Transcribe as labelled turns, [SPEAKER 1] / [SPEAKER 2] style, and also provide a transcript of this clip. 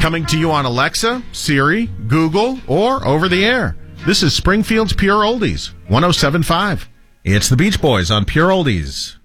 [SPEAKER 1] Coming to you on Alexa, Siri, Google, or over the air. This is Springfield's Pure Oldies, 107.5. It's the Beach Boys on Pure Oldies.